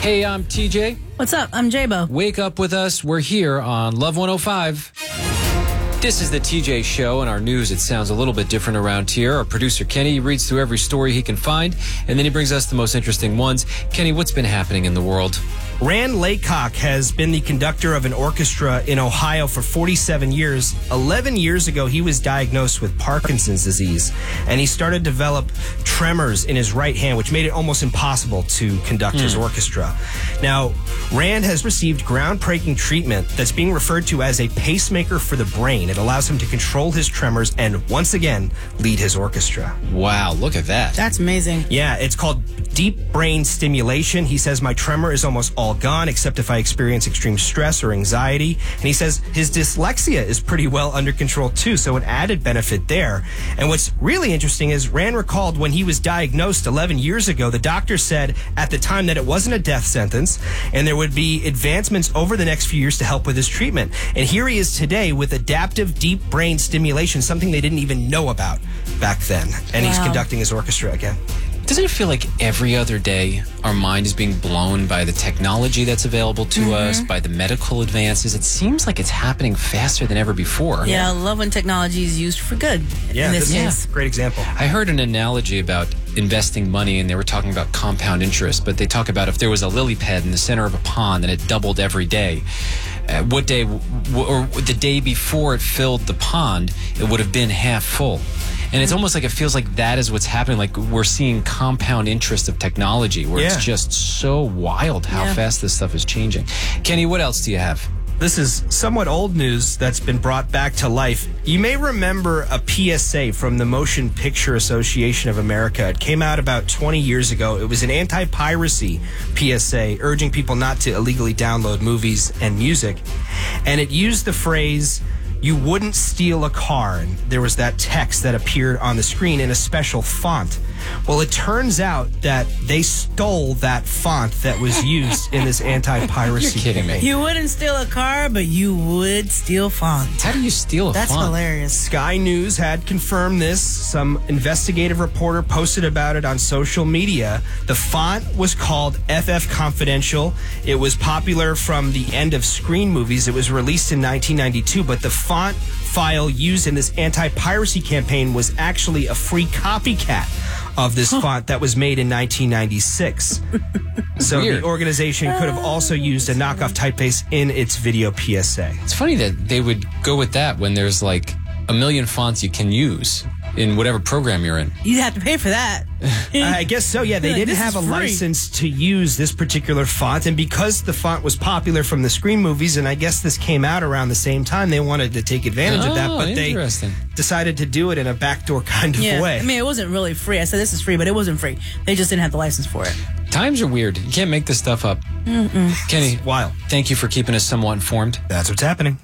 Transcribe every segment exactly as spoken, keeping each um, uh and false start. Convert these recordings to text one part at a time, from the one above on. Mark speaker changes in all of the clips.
Speaker 1: Hey, I'm T J.
Speaker 2: What's up? I'm J-Bo.
Speaker 1: Wake up with us. We're here on Love one oh five. This is the T J Show. In our news, it sounds a little bit different around here. Our producer, Kenny, reads through every story he can find, and then he brings us the most interesting ones. Kenny, what's been happening in the world?
Speaker 3: Rand Laycock has been the conductor of an orchestra in Ohio for forty-seven years. eleven years ago, he was diagnosed with Parkinson's disease, and he started to develop tremors in his right hand, which made it almost impossible to conduct mm. his orchestra. Now, Rand has received groundbreaking treatment that's being referred to as a pacemaker for the brain. It allows him to control his tremors and, once again, lead his orchestra.
Speaker 1: Wow, look at that.
Speaker 2: That's amazing.
Speaker 3: Yeah, it's called deep brain stimulation. He says, my tremor is almost all gone except if I experience extreme stress or anxiety. And he says his dyslexia is pretty well under control too, so an added benefit there. And what's really interesting is Rand recalled when he was diagnosed eleven years ago, the doctor said at the time that it wasn't a death sentence and there would be advancements over the next few years to help with his treatment. And here he is today with adaptive deep brain stimulation, something they didn't even know about back then. And wow. he's conducting his orchestra again.
Speaker 1: Doesn't it feel like every other day our mind is being blown by the technology that's available to mm-hmm. us, by the medical advances? It seems like it's happening faster than ever before.
Speaker 2: Yeah, I love when technology is used for good.
Speaker 3: Yeah,
Speaker 2: in this,
Speaker 3: this
Speaker 2: case.
Speaker 3: is a great example.
Speaker 1: I heard an analogy about investing money, and they were talking about compound interest, but they talk about if there was a lily pad in the center of a pond and it doubled every day, uh, what day, w- or the day before it filled the pond, it would have been half full. And it's almost like it feels like that is what's happening. Like we're seeing compound interest of technology where yeah. it's just so wild how yeah. fast this stuff is changing. Kenny, what else do you have?
Speaker 3: This is somewhat old news that's been brought back to life. You may remember a P S A from the Motion Picture Association of America. It came out about twenty years ago. It was an anti-piracy P S A urging people not to illegally download movies and music. And it used the phrase, you wouldn't steal a car. And there was that text that appeared on the screen in a special font. Well, it turns out that they stole that font that was used in this anti-piracy.
Speaker 1: You're kidding me.
Speaker 2: You wouldn't steal a car, but you would steal fonts.
Speaker 1: How do you steal a
Speaker 2: That's
Speaker 1: font?
Speaker 2: That's hilarious.
Speaker 3: Sky News had confirmed this. Some investigative reporter posted about it on social media. The font was called F F Confidential. It was popular from the end of Screen Movies. It was released in nineteen ninety-two, but the font file used in this anti-piracy campaign was actually a free copycat of this huh. font that was made in nineteen ninety-six. So
Speaker 1: Weird.
Speaker 3: The organization could have also used a knockoff typeface in its video P S A.
Speaker 1: It's funny that they would go with that when there's like a million fonts you can use in whatever program you're in.
Speaker 2: You'd have to pay for that.
Speaker 3: I guess so, yeah. They didn't
Speaker 2: this
Speaker 3: have a
Speaker 2: free.
Speaker 3: license to use this particular font, and because the font was popular from the Screen Movies, and I guess this came out around the same time, they wanted to take advantage
Speaker 1: oh,
Speaker 3: of that, but they decided to do it in a backdoor kind of
Speaker 2: yeah.
Speaker 3: way.
Speaker 2: I mean, it wasn't really free. I said this is free, but it wasn't free. They just didn't have the license for it.
Speaker 1: Times are weird. You can't make this stuff up.
Speaker 2: Mm-mm.
Speaker 1: Kenny,
Speaker 3: it's wild.
Speaker 1: Thank you for keeping us somewhat informed.
Speaker 3: That's what's happening.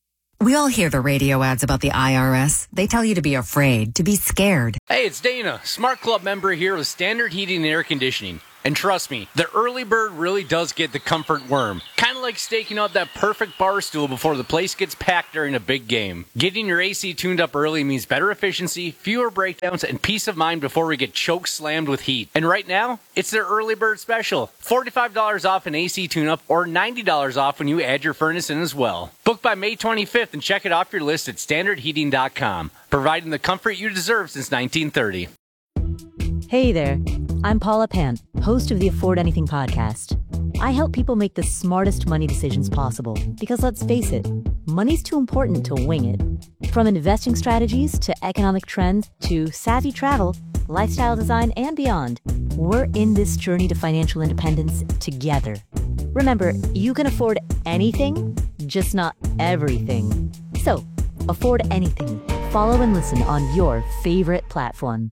Speaker 4: We all hear the radio ads about the I R S. They tell you to be afraid, to be scared.
Speaker 5: Hey, it's Dana, Smart Club member here with Standard Heating and Air Conditioning. And trust me, the early bird really does get the comfort worm. Kind of like staking out that perfect bar stool before the place gets packed during a big game. Getting your A C tuned up early means better efficiency, fewer breakdowns, and peace of mind before we get choke slammed with heat. And right now, it's their early bird special. forty-five dollars off an A C tune-up or ninety dollars off when you add your furnace in as well. Book by May twenty-fifth and check it off your list at standard heating dot com. Providing the comfort you deserve since nineteen thirty.
Speaker 6: Hey there, I'm Paula Pant, host of the Afford Anything podcast. I help people make the smartest money decisions possible because let's face it, money's too important to wing it. From investing strategies to economic trends to savvy travel, lifestyle design, and beyond, we're in this journey to financial independence together. Remember, you can afford anything, just not everything. So, afford anything. Follow and listen on your favorite platform.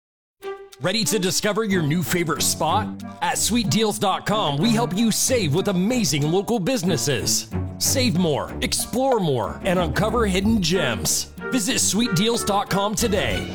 Speaker 7: Ready to discover your new favorite spot? At sweet deals dot com, we help you save with amazing local businesses. Save more, explore more, and uncover hidden gems. Visit sweet deals dot com today.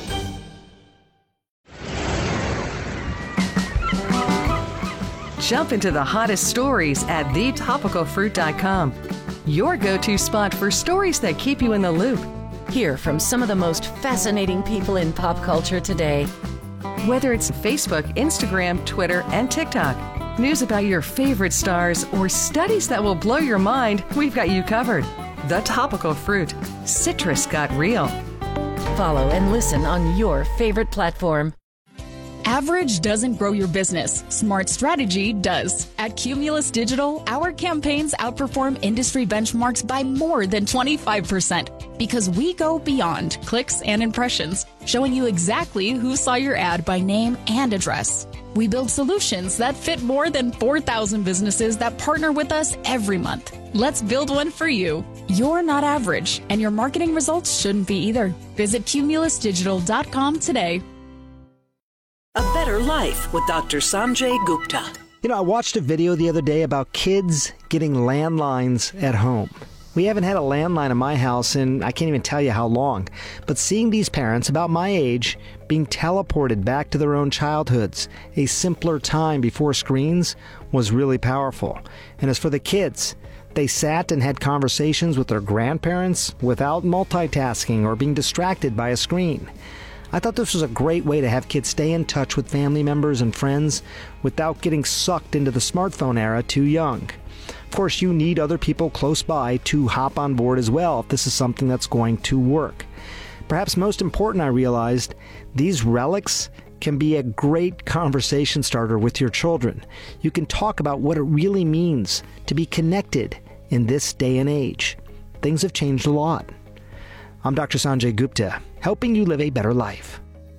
Speaker 8: Jump into the hottest stories at the topical fruit dot com. Your go-to spot for stories that keep you in the loop.
Speaker 9: Hear from some of the most fascinating people in pop culture today.
Speaker 8: Whether it's Facebook, Instagram, Twitter, and TikTok, News about your favorite stars, or studies that will blow your mind, we've got you covered. The Topical Fruit. Citrus got real.
Speaker 9: Follow and listen on your favorite platform.
Speaker 10: Average doesn't grow your business. Smart strategy does. At Cumulus Digital, our campaigns outperform industry benchmarks by more than twenty-five percent because we go beyond clicks and impressions, showing you exactly who saw your ad by name and address. We build solutions that fit more than four thousand businesses that partner with us every month. Let's build one for you. You're not average, and your marketing results shouldn't be either. Visit cumulus digital dot com today.
Speaker 11: A Better Life with Doctor Sanjay Gupta.
Speaker 12: You know, I watched a video the other day about kids getting landlines at home. We haven't had a landline in my house in I can't even tell you how long. But seeing these parents about my age being teleported back to their own childhoods, a simpler time before screens, was really powerful. And as for the kids, they sat and had conversations with their grandparents without multitasking or being distracted by a screen. I thought this was a great way to have kids stay in touch with family members and friends without getting sucked into the smartphone era too young. Of course, you need other people close by to hop on board as well if this is something that's going to work. Perhaps most important, I realized, these relics can be a great conversation starter with your children. You can talk about what it really means to be connected in this day and age. Things have changed a lot. I'm Doctor Sanjay Gupta, helping you live a better life.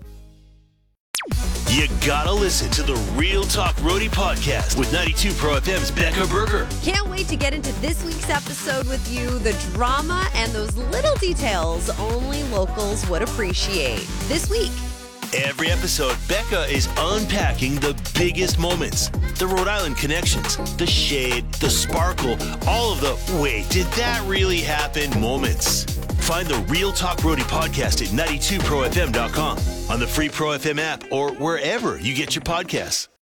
Speaker 13: You gotta listen to the Real Talk Roadie podcast with ninety-two Pro F M's Becca Berger.
Speaker 14: Can't wait to get into this week's episode with you. The drama and those little details only locals would appreciate. This week.
Speaker 13: Every episode, Becca is unpacking the biggest moments. The Rhode Island connections, the shade, the sparkle, all of the wait, did that really happen moments. Find the Real Talk Roadie podcast at ninety-two pro f m dot com, on the free Pro F M app, or wherever you get your podcasts.